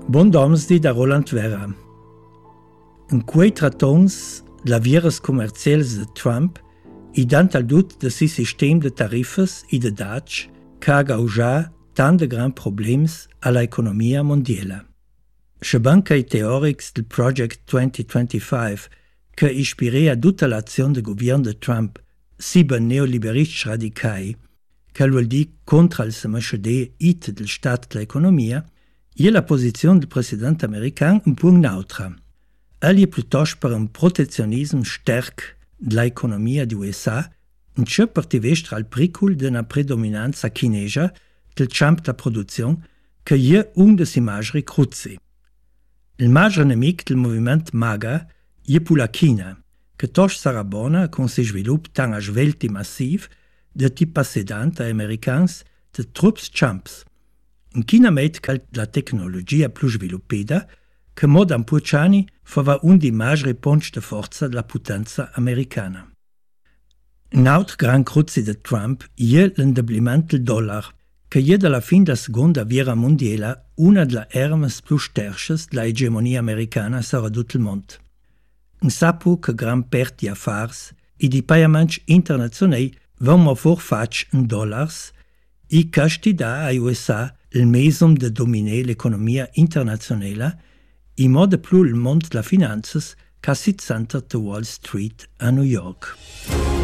Bon domesdi da Roland Vera. In quei trattons la vieras commercials de Trump i dant al dut de si sistem de tarifas i de datsch ca ha gaujà tant de gran problems alla economia mondiala. Sche banca i teorics del Project 2025 che ispirea tutta l'azione del governo de Trump siben neoliberists radicai, che vuol dire contra il semescede it del stat de l'economia, e la posizione del presidente americano un po' neutra. Egli è piuttosto per un protezionismo sterk dell'economia di USA, in ciò partivestra al pericolo di una predominanza cinese del campo della produzione, che è un dei maggiori cruzi. Il maggiore nemico del movimento MAGA è la Cina, che tosh sarà buona con si sviluppi tan svelti massivi de tipo sedante americani de trupps champs. In China met la tecnologia più sviluppata, che moda un po' anni fava un di maggiori punti di forza della potenza americana. Un altro gran cruci di Trump è l'indeblimento del dollaro, che è dalla fine della seconda guerra mondiale una delle armi più sterke dell'egemonia americana su tutto il mondo. Un sapo che gran perti affari e di pagamenti internazionali vanno fatti in dollars e questo dà ai USA il mezzo di dominare l'economia internazionale e modo più il mondo della finanza che si centra da Wall Street a New York.